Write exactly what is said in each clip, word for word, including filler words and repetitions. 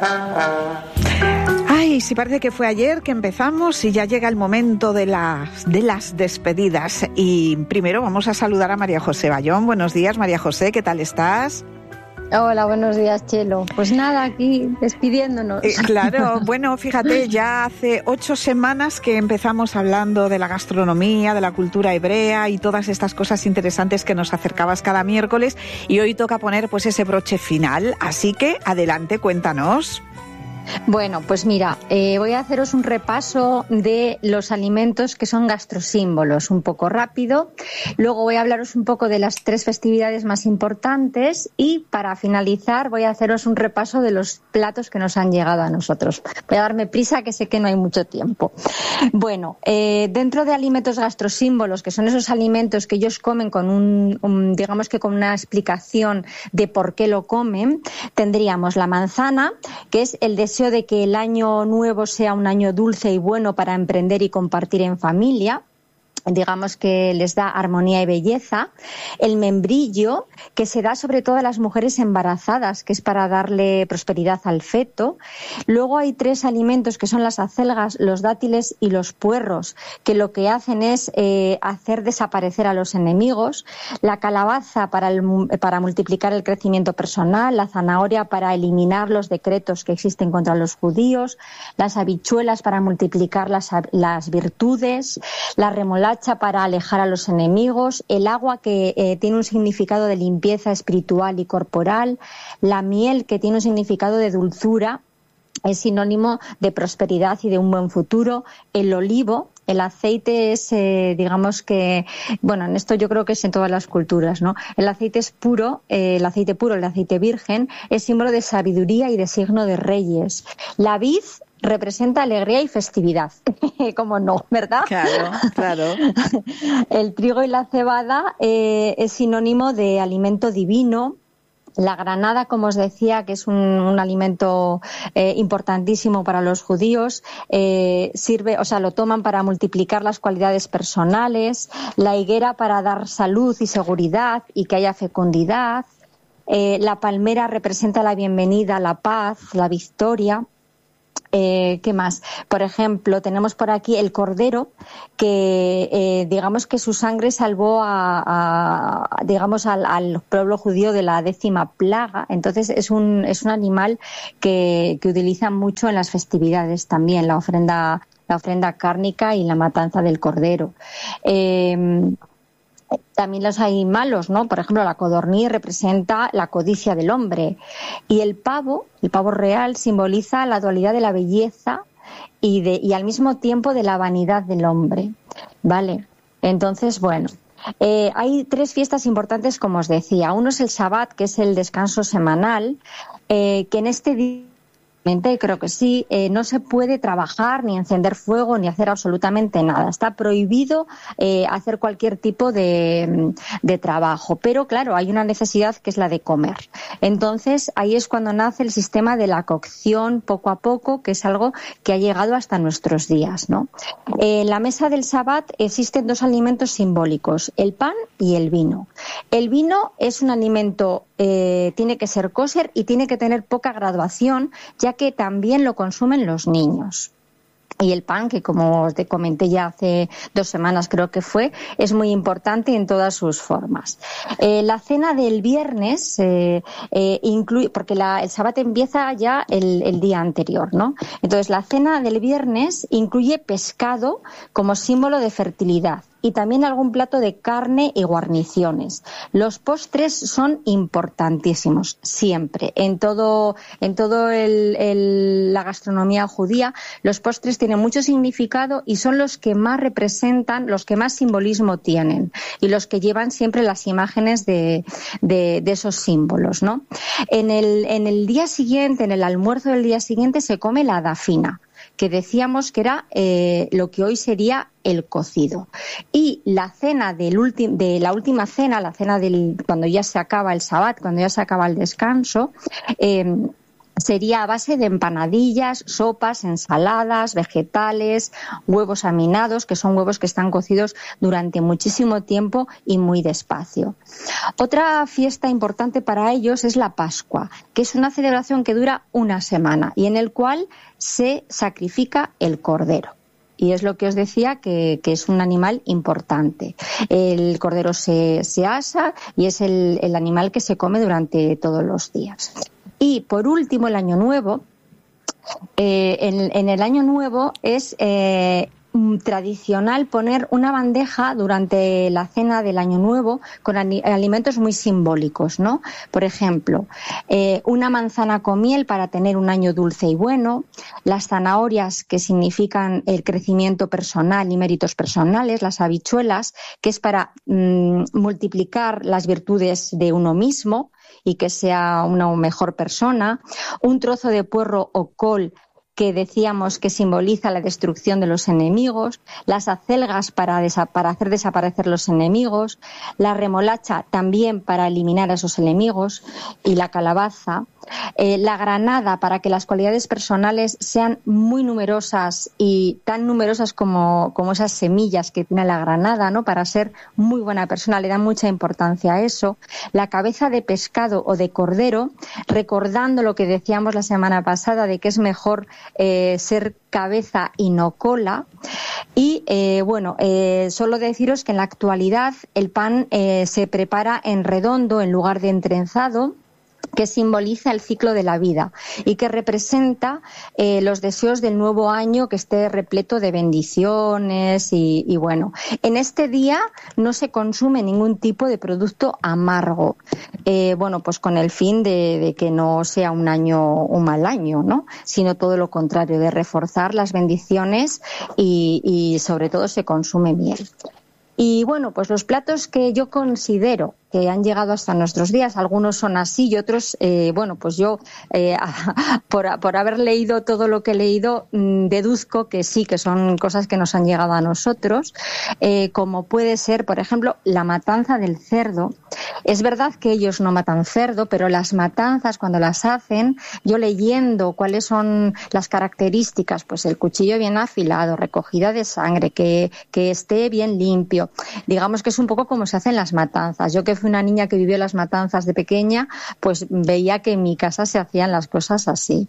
Ay, sí, parece que fue ayer que empezamos y ya llega el momento de las, de las despedidas. Y primero vamos a saludar a María José Bayón. Buenos días, María José, ¿qué tal estás? Hola, buenos días, Chelo. Pues nada, aquí despidiéndonos. Eh, claro, bueno, fíjate, ya hace ocho semanas que empezamos hablando de la gastronomía, de la cultura hebrea y todas estas cosas interesantes que nos acercabas cada miércoles, y hoy toca poner pues ese broche final, así que adelante, cuéntanos. Bueno, pues mira, eh, voy a haceros un repaso de los alimentos que son gastrosímbolos, un poco rápido. Luego voy a hablaros un poco de las tres festividades más importantes y para finalizar voy a haceros un repaso de los platos que nos han llegado a nosotros. Voy a darme prisa, que sé que no hay mucho tiempo. Bueno, eh, dentro de alimentos gastrosímbolos, que son esos alimentos que ellos comen con un, un, digamos que con una explicación de por qué lo comen, tendríamos la manzana, que es el deseo de que el año nuevo sea un año dulce y bueno para emprender y compartir en familia. Digamos que les da armonía y belleza. El membrillo, que se da sobre todo a las mujeres embarazadas, que es para darle prosperidad al feto. Luego hay tres alimentos que son las acelgas, los dátiles y los puerros, que lo que hacen es eh, hacer desaparecer a los enemigos. La calabaza para, el, para multiplicar el crecimiento personal, la zanahoria para eliminar los decretos que existen contra los judíos, las habichuelas para multiplicar las, las virtudes, la remolacha para alejar a los enemigos, el agua que eh, tiene un significado de limpieza espiritual y corporal, la miel que tiene un significado de dulzura, es sinónimo de prosperidad y de un buen futuro, el olivo. El aceite es, eh, digamos que, bueno, en esto yo creo que es en todas las culturas, ¿no? El aceite es puro, eh, el aceite puro, el aceite virgen, es símbolo de sabiduría y de signo de reyes. La vid representa alegría y festividad, como no, ¿verdad? Claro, claro. El trigo y la cebada eh, es sinónimo de alimento divino. La granada, como os decía, que es un, un alimento eh, importantísimo para los judíos, eh, sirve, o sea, lo toman para multiplicar las cualidades personales. La higuera para dar salud y seguridad y que haya fecundidad. Eh, la palmera representa la bienvenida, la paz, la victoria. Eh, ¿Qué más? Por ejemplo, tenemos por aquí el cordero, que eh, digamos que su sangre salvó a, a digamos al, al pueblo judío de la décima plaga. Entonces es un es un animal que, que utilizan mucho en las festividades también, la ofrenda la ofrenda cárnica y la matanza del cordero. Eh, También los hay malos, ¿no? Por ejemplo, la codorniz representa la codicia del hombre. Y el pavo, el pavo real, simboliza la dualidad de la belleza y, de, y al mismo tiempo de la vanidad del hombre. ¿Vale? Entonces, bueno, eh, hay tres fiestas importantes, como os decía. Uno es el Shabbat, que es el descanso semanal, eh, que en este día, creo que sí, eh, no se puede trabajar, ni encender fuego, ni hacer absolutamente nada. Está prohibido eh, hacer cualquier tipo de, de trabajo. Pero claro, hay una necesidad que es la de comer. Entonces, ahí es cuando nace el sistema de la cocción poco a poco, que es algo que ha llegado hasta nuestros días, ¿no? En la mesa del Shabbat existen dos alimentos simbólicos, el pan y el vino. El vino es un alimento, eh, tiene que ser kosher y tiene que tener poca graduación, ya que también lo consumen los niños. Y el pan, que como os comenté ya hace dos semanas creo que fue, es muy importante en todas sus formas. Eh, la cena del viernes eh, eh, incluye, porque la, el Shabbat empieza ya el, el día anterior, ¿no? Entonces la cena del viernes incluye pescado como símbolo de fertilidad y también algún plato de carne y guarniciones. Los postres son importantísimos siempre en todo en todo el, el, la gastronomía judía. Los postres tienen mucho significado y son los que más representan, los que más simbolismo tienen y los que llevan siempre las imágenes de, de, de esos símbolos, ¿no? En el, en el día siguiente, en el almuerzo del día siguiente, se come la dafina, que decíamos que era eh, lo que hoy sería el cocido. Y la cena del ulti- de la última cena, la cena del cuando ya se acaba el Shabbat, cuando ya se acaba el descanso, eh, sería a base de empanadillas, sopas, ensaladas, vegetales, huevos aminados, que son huevos que están cocidos durante muchísimo tiempo y muy despacio. Otra fiesta importante para ellos es la Pascua, que es una celebración que dura una semana y en el cual se sacrifica el cordero. Y es lo que os decía, que, que es un animal importante. El cordero se, se asa y es el, el animal que se come durante todos los días. Y por último, el Año Nuevo. Eh, en, en el Año Nuevo es eh, tradicional poner una bandeja durante la cena del Año Nuevo con alimentos muy simbólicos, ¿no? Por ejemplo, eh, una manzana con miel para tener un año dulce y bueno, las zanahorias, que significan el crecimiento personal y méritos personales, las habichuelas, que es para mmm, multiplicar las virtudes de uno mismo y que sea una mejor persona, un trozo de puerro o col que decíamos que simboliza la destrucción de los enemigos, las acelgas para, desa- para hacer desaparecer los enemigos, la remolacha también para eliminar a esos enemigos y la calabaza, eh, la granada para que las cualidades personales sean muy numerosas y tan numerosas como, como esas semillas que tiene la granada, ¿no? Para ser muy buena persona, le dan mucha importancia a eso, la cabeza de pescado o de cordero, recordando lo que decíamos la semana pasada de que es mejor Eh, ser cabeza y no cola. Y eh, bueno, eh, solo deciros que en la actualidad el pan eh, se prepara en redondo en lugar de entrenzado, que simboliza el ciclo de la vida y que representa eh, los deseos del nuevo año, que esté repleto de bendiciones y, y bueno, en este día no se consume ningún tipo de producto amargo, eh, bueno, pues con el fin de, de que no sea un año, un mal año, ¿no? Sino todo lo contrario, de reforzar las bendiciones y, y sobre todo se consume miel. Y bueno, pues los platos que yo considero que han llegado hasta nuestros días, algunos son así y otros, eh, bueno, pues yo, eh, por, por haber leído todo lo que he leído, mmm, deduzco que sí, que son cosas que nos han llegado a nosotros, eh, como puede ser, por ejemplo, la matanza del cerdo. Es verdad que ellos no matan cerdo, pero las matanzas, cuando las hacen, yo leyendo cuáles son las características, pues el cuchillo bien afilado, recogida de sangre, que, que esté bien limpio, digamos que es un poco como se hacen las matanzas. Yo que fui una niña que vivió las matanzas de pequeña, pues veía que en mi casa se hacían las cosas así.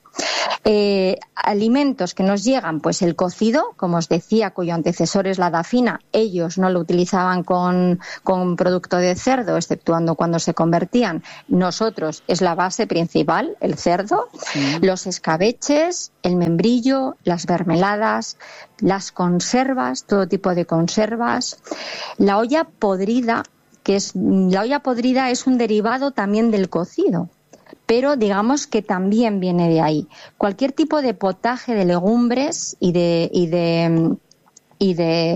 Eh, alimentos que nos llegan, pues el cocido, como os decía, cuyo antecesor es la dafina. Ellos no lo utilizaban con, con producto de cerdo, exceptuando cuando se convertían. Nosotros es la base principal, el cerdo, sí. Los escabeches, el membrillo, las mermeladas, las conservas, todo tipo de conservas, la olla podrida, que es la olla podrida es un derivado también del cocido, pero digamos que también viene de ahí. Cualquier tipo de potaje de legumbres y de y de y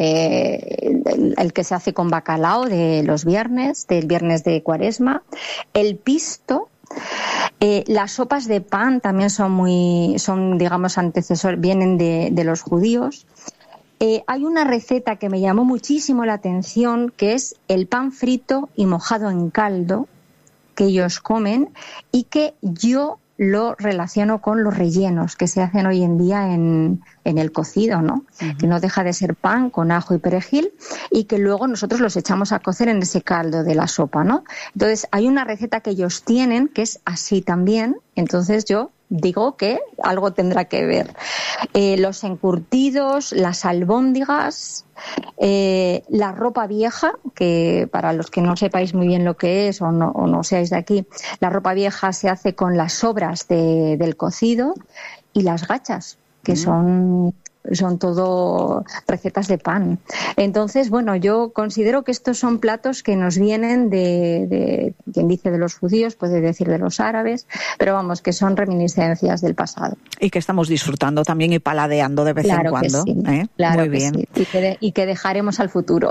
de el que se hace con bacalao de los viernes, del viernes de Cuaresma, el pisto. Eh, las sopas de pan también son muy, son digamos antecesores, vienen de, de los judíos. Eh, hay una receta que me llamó muchísimo la atención, que es el pan frito y mojado en caldo que ellos comen y que yo lo relaciono con los rellenos que se hacen hoy en día en, en el cocido, ¿no? Uh-huh. Que no deja de ser pan con ajo y perejil y que luego nosotros los echamos a cocer en ese caldo de la sopa, ¿no? Entonces hay una receta que ellos tienen que es así también, entonces yo digo que algo tendrá que ver. Eh, los encurtidos, las albóndigas, eh, la ropa vieja, que para los que no sepáis muy bien lo que es o no, o no seáis de aquí, la ropa vieja se hace con las sobras de, del cocido, y las gachas, que mm. son... son todo recetas de pan. Entonces, bueno, yo considero que estos son platos que nos vienen de, de, quien dice de los judíos, puede decir de los árabes, pero vamos, que son reminiscencias del pasado. Y que estamos disfrutando también y paladeando de vez claro en cuando. Que sí, ¿eh? Claro Muy que bien. Sí. Y, que de, y que dejaremos al futuro.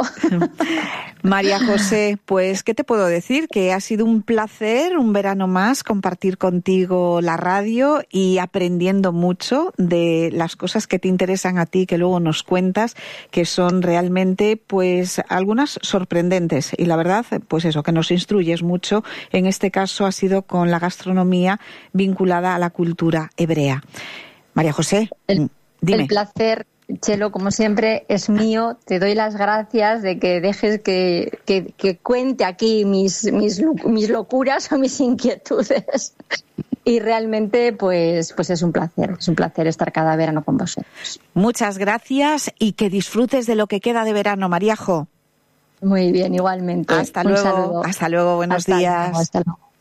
María José, pues, ¿qué te puedo decir? Que ha sido un placer, un verano más, compartir contigo la radio y aprendiendo mucho de las cosas que te interesan interesan a ti, que luego nos cuentas, que son realmente, pues, algunas sorprendentes. Y la verdad, pues eso, que nos instruyes mucho. En este caso ha sido con la gastronomía vinculada a la cultura hebrea. María José, el, dime. El placer, Chelo, como siempre, es mío. Te doy las gracias de que dejes que, que, que cuente aquí mis, mis, mis locuras o mis inquietudes. Y realmente, pues, pues es un placer, es un placer estar cada verano con vosotros. Muchas gracias y que disfrutes de lo que queda de verano, Maríajo. Muy bien, igualmente. Hasta un luego. Saludo. Hasta luego, buenos hasta días. Luego, hasta luego.